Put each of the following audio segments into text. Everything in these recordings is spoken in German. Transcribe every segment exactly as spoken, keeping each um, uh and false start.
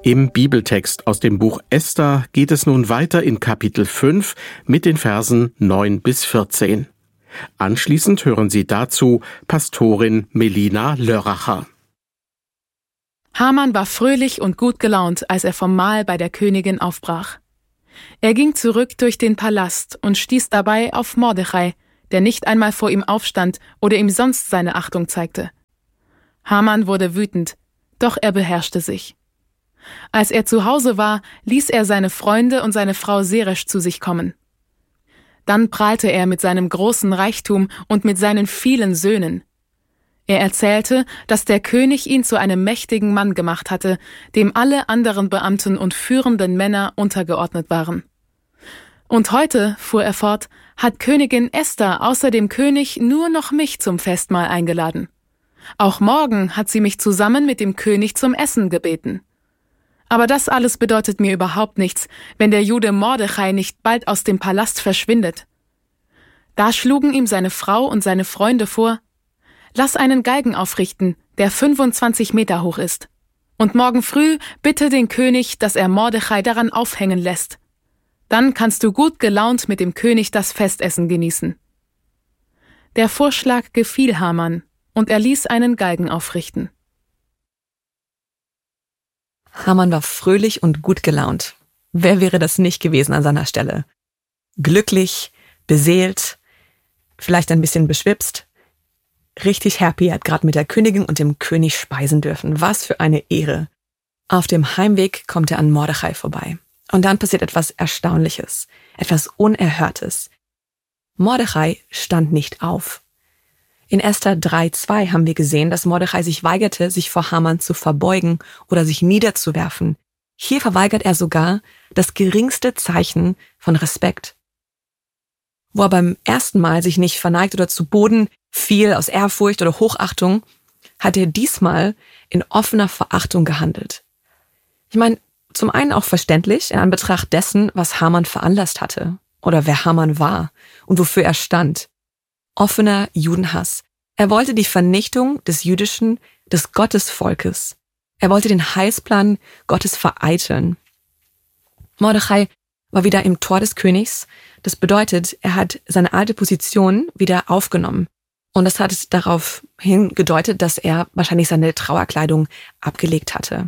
Im Bibeltext aus dem Buch Esther geht es nun weiter in Kapitel fünf mit den Versen neun bis vierzehn. Anschließend hören Sie dazu Pastorin Melina Lörracher. Haman war fröhlich und gut gelaunt, als er vom Mahl bei der Königin aufbrach. Er ging zurück durch den Palast und stieß dabei auf Mordechai, der nicht einmal vor ihm aufstand oder ihm sonst seine Achtung zeigte. Haman wurde wütend, doch er beherrschte sich. Als er zu Hause war, ließ er seine Freunde und seine Frau Seresch zu sich kommen. Dann prahlte er mit seinem großen Reichtum und mit seinen vielen Söhnen. Er erzählte, dass der König ihn zu einem mächtigen Mann gemacht hatte, dem alle anderen Beamten und führenden Männer untergeordnet waren. Und heute, fuhr er fort, hat Königin Esther außer dem König nur noch mich zum Festmahl eingeladen. Auch morgen hat sie mich zusammen mit dem König zum Essen gebeten. Aber das alles bedeutet mir überhaupt nichts, wenn der Jude Mordechai nicht bald aus dem Palast verschwindet. Da schlugen ihm seine Frau und seine Freunde vor: Lass einen Galgen aufrichten, der fünfundzwanzig Meter hoch ist. Und morgen früh bitte den König, dass er Mordechai daran aufhängen lässt. Dann kannst du gut gelaunt mit dem König das Festessen genießen. Der Vorschlag gefiel Haman, und er ließ einen Galgen aufrichten. Haman war fröhlich und gut gelaunt. Wer wäre das nicht gewesen an seiner Stelle? Glücklich, beseelt, vielleicht ein bisschen beschwipst. Richtig happy, er hat gerade mit der Königin und dem König speisen dürfen. Was für eine Ehre. Auf dem Heimweg kommt er an Mordechai vorbei. Und dann passiert etwas Erstaunliches, etwas Unerhörtes. Mordechai stand nicht auf. In Esther drei zwei haben wir gesehen, dass Mordechai sich weigerte, sich vor Haman zu verbeugen oder sich niederzuwerfen. Hier verweigert er sogar das geringste Zeichen von Respekt. Wo er beim ersten Mal sich nicht verneigt oder zu Boden fiel aus Ehrfurcht oder Hochachtung, hat er diesmal in offener Verachtung gehandelt. Ich meine, zum einen auch verständlich in Anbetracht dessen, was Haman veranlasst hatte oder wer Haman war und wofür er stand. Offener Judenhass. Er wollte die Vernichtung des jüdischen, des Gottesvolkes. Er wollte den Heilsplan Gottes vereiteln. Mordechai war wieder im Tor des Königs. Das bedeutet, er hat seine alte Position wieder aufgenommen. Und das hat darauf hingedeutet, dass er wahrscheinlich seine Trauerkleidung abgelegt hatte.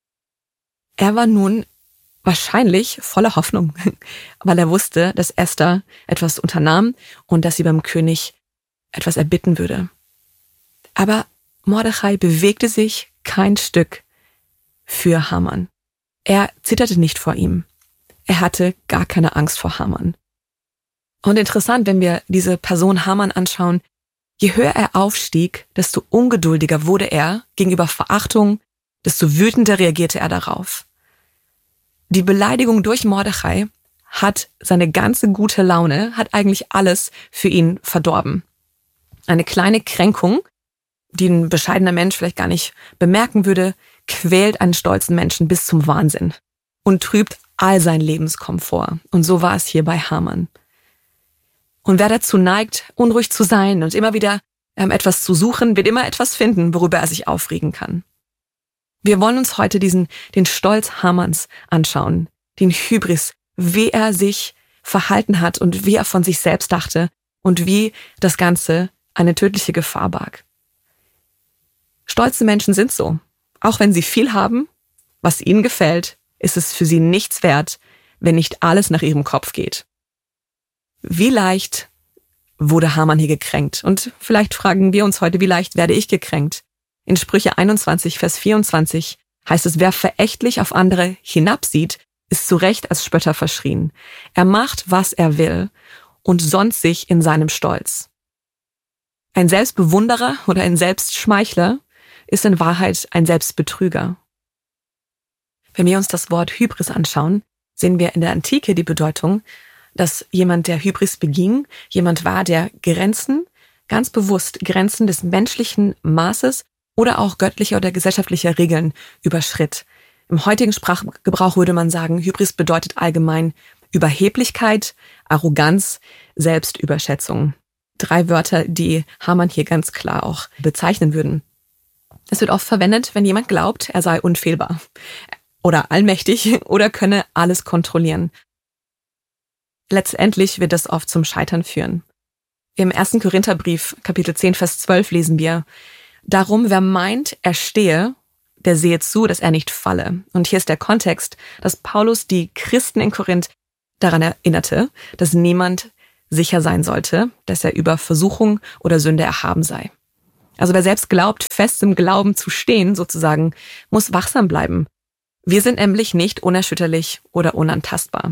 Er war nun wahrscheinlich voller Hoffnung, weil er wusste, dass Esther etwas unternahm und dass sie beim König etwas erbitten würde. Aber Mordechai bewegte sich kein Stück für Haman. Er zitterte nicht vor ihm. Er hatte gar keine Angst vor Haman. Und interessant, wenn wir diese Person Haman anschauen, je höher er aufstieg, desto ungeduldiger wurde er gegenüber Verachtung, desto wütender reagierte er darauf. Die Beleidigung durch Mordechai hat seine ganze gute Laune, hat eigentlich alles für ihn verdorben. Eine kleine Kränkung, die ein bescheidener Mensch vielleicht gar nicht bemerken würde, quält einen stolzen Menschen bis zum Wahnsinn und trübt all seinen Lebenskomfort. Und so war es hier bei Haman. Und wer dazu neigt, unruhig zu sein und immer wieder ähm, etwas zu suchen, wird immer etwas finden, worüber er sich aufregen kann. Wir wollen uns heute diesen, den Stolz Hamans anschauen, den Hybris, wie er sich verhalten hat und wie er von sich selbst dachte und wie das Ganze eine tödliche Gefahr barg. Stolze Menschen sind so. Auch wenn sie viel haben, was ihnen gefällt, ist es für sie nichts wert, wenn nicht alles nach ihrem Kopf geht. Wie leicht wurde Haman hier gekränkt? Und vielleicht fragen wir uns heute, wie leicht werde ich gekränkt? In Sprüche einundzwanzig, Vers vierundzwanzig heißt es, wer verächtlich auf andere hinabsieht, ist zu Recht als Spötter verschrien. Er macht, was er will und sonnt sich in seinem Stolz. Ein Selbstbewunderer oder ein Selbstschmeichler ist in Wahrheit ein Selbstbetrüger. Wenn wir uns das Wort Hybris anschauen, sehen wir in der Antike die Bedeutung, dass jemand, der Hybris beging, jemand war, der Grenzen, ganz bewusst Grenzen des menschlichen Maßes oder auch göttlicher oder gesellschaftlicher Regeln überschritt. Im heutigen Sprachgebrauch würde man sagen, Hybris bedeutet allgemein Überheblichkeit, Arroganz, Selbstüberschätzung. Drei Wörter, die Haman hier ganz klar auch bezeichnen würden. Es wird oft verwendet, wenn jemand glaubt, er sei unfehlbar. oder allmächtig oder könne alles kontrollieren. Letztendlich wird das oft zum Scheitern führen. Im ersten Korintherbrief, Kapitel zehn, Vers zwölf lesen wir: Darum, wer meint, er stehe, der sehe zu, dass er nicht falle. Und hier ist der Kontext, dass Paulus die Christen in Korinth daran erinnerte, dass niemand sicher sein sollte, dass er über Versuchung oder Sünde erhaben sei. Also wer selbst glaubt, fest im Glauben zu stehen, sozusagen, muss wachsam bleiben. Wir sind nämlich nicht unerschütterlich oder unantastbar.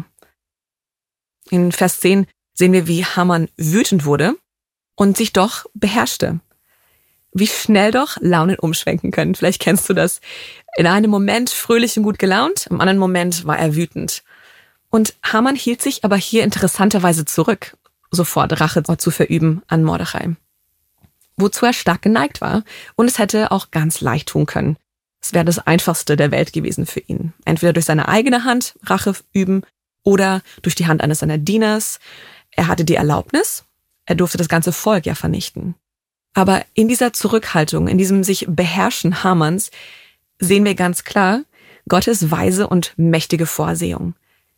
In Vers zehn sehen wir, wie Haman wütend wurde und sich doch beherrschte. Wie schnell doch Launen umschwenken können. Vielleicht kennst du das. In einem Moment fröhlich und gut gelaunt, im anderen Moment war er wütend. Und Haman hielt sich aber hier interessanterweise zurück, sofort Rache zu verüben an Mordechai. Wozu er stark geneigt war, und es hätte auch ganz leicht tun können. Es wäre das Einfachste der Welt gewesen für ihn. Entweder durch seine eigene Hand Rache üben oder durch die Hand eines seiner Dieners. Er hatte die Erlaubnis, er durfte das ganze Volk ja vernichten. Aber in dieser Zurückhaltung, in diesem sich Beherrschen Hamans, sehen wir ganz klar Gottes weise und mächtige Vorsehung.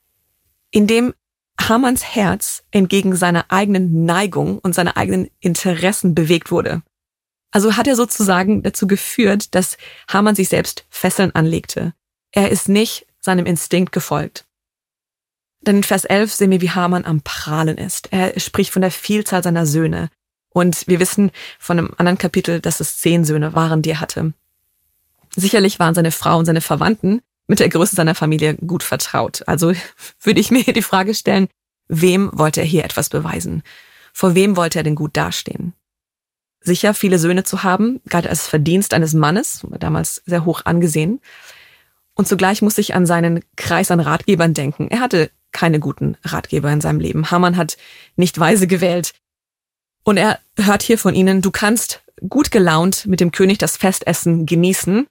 Indem Hamans Herz entgegen seiner eigenen Neigung und seiner eigenen Interessen bewegt wurde. Also hat er sozusagen dazu geführt, dass Haman sich selbst Fesseln anlegte. Er ist nicht seinem Instinkt gefolgt. Denn in Vers elf sehen wir, wie Haman am Prahlen ist. Er spricht von der Vielzahl seiner Söhne. Und wir wissen von einem anderen Kapitel, dass es zehn Söhne waren, die er hatte. Sicherlich waren seine Frau und seine Verwandten mit der Größe seiner Familie gut vertraut. Also würde ich mir die Frage stellen, wem wollte er hier etwas beweisen? Vor wem wollte er denn gut dastehen? Sicher, viele Söhne zu haben, galt als Verdienst eines Mannes, damals sehr hoch angesehen. Und zugleich muss ich an seinen Kreis an Ratgebern denken. Er hatte keine guten Ratgeber in seinem Leben. Haman hat nicht weise gewählt. Und er hört hier von ihnen, du kannst gut gelaunt mit dem König das Festessen genießen,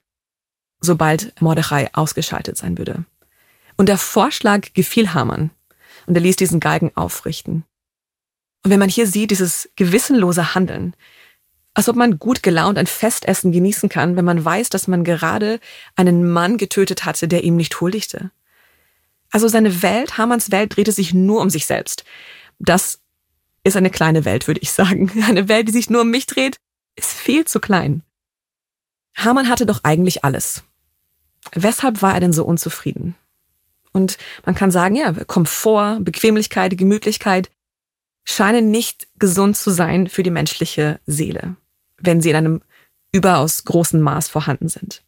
sobald Mordechai ausgeschaltet sein würde. Und der Vorschlag gefiel Haman. Und er ließ diesen Galgen aufrichten. Und wenn man hier sieht, dieses gewissenlose Handeln, als ob man gut gelaunt ein Festessen genießen kann, wenn man weiß, dass man gerade einen Mann getötet hatte, der ihm nicht huldigte. Also seine Welt, Hamans Welt, drehte sich nur um sich selbst. Das ist eine kleine Welt, würde ich sagen. Eine Welt, die sich nur um mich dreht, ist viel zu klein. Haman hatte doch eigentlich alles. Weshalb war er denn so unzufrieden? Und man kann sagen, ja, Komfort, Bequemlichkeit, Gemütlichkeit scheinen nicht gesund zu sein für die menschliche Seele, wenn sie in einem überaus großen Maß vorhanden sind.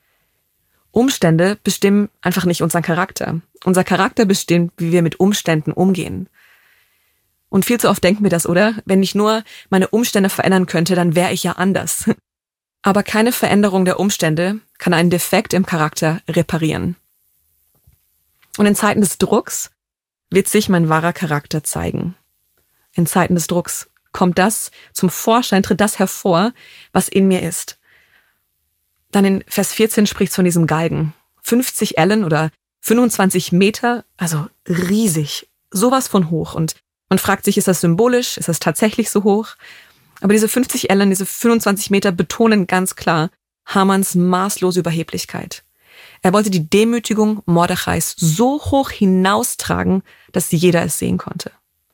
Umstände bestimmen einfach nicht unseren Charakter. Unser Charakter bestimmt, wie wir mit Umständen umgehen. Und viel zu oft denken wir das, oder? Wenn ich nur meine Umstände verändern könnte, dann wäre ich ja anders. Aber keine Veränderung der Umstände kann einen Defekt im Charakter reparieren. Und in Zeiten des Drucks wird sich mein wahrer Charakter zeigen. In Zeiten des Drucks kommt das zum Vorschein, tritt das hervor, was in mir ist. Dann in Vers vierzehn spricht es von diesem Galgen. fünfzig Ellen oder fünfundzwanzig Meter, also riesig, sowas von hoch. Und man fragt sich, ist das symbolisch, ist das tatsächlich so hoch? Aber diese fünfzig Ellen, diese fünfundzwanzig Meter betonen ganz klar Hamans maßlose Überheblichkeit. Er wollte die Demütigung Mordechais so hoch hinaustragen, dass jeder es sehen konnte.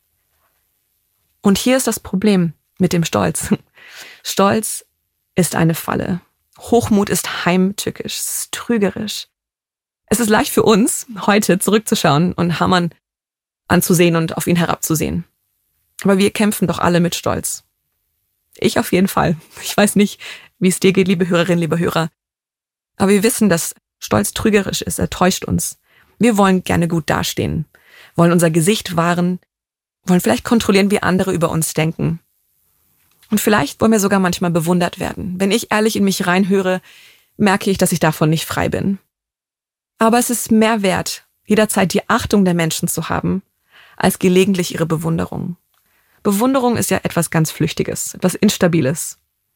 Und hier ist das Problem mit dem Stolz. Stolz ist eine Falle. Hochmut ist heimtückisch, es ist trügerisch. Es ist leicht für uns, heute zurückzuschauen und Haman anzusehen und auf ihn herabzusehen. Aber wir kämpfen doch alle mit Stolz. Ich auf jeden Fall. Ich weiß nicht, wie es dir geht, liebe Hörerinnen, liebe Hörer. Aber wir wissen, dass Stolz trügerisch ist, er täuscht uns. Wir wollen gerne gut dastehen, wollen unser Gesicht wahren, wollen vielleicht kontrollieren, wie andere über uns denken. Und vielleicht wollen wir sogar manchmal bewundert werden. Wenn ich ehrlich in mich reinhöre, merke ich, dass ich davon nicht frei bin. Aber es ist mehr wert, jederzeit die Achtung der Menschen zu haben, als gelegentlich ihre Bewunderung. Bewunderung ist ja etwas ganz Flüchtiges, etwas Instabiles.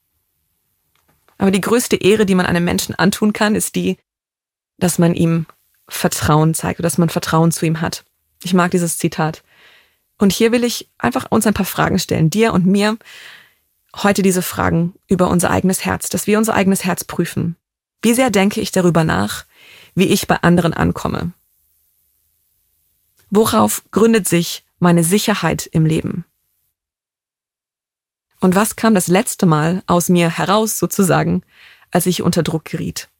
Aber die größte Ehre, die man einem Menschen antun kann, ist die, dass man ihm Vertrauen zeigt, dass man Vertrauen zu ihm hat. Ich mag dieses Zitat. Und hier will ich einfach uns ein paar Fragen stellen, dir und mir, heute diese Fragen über unser eigenes Herz, dass wir unser eigenes Herz prüfen. Wie sehr denke ich darüber nach, wie ich bei anderen ankomme? Worauf gründet sich meine Sicherheit im Leben? Und was kam das letzte Mal aus mir heraus sozusagen, als ich unter Druck geriet?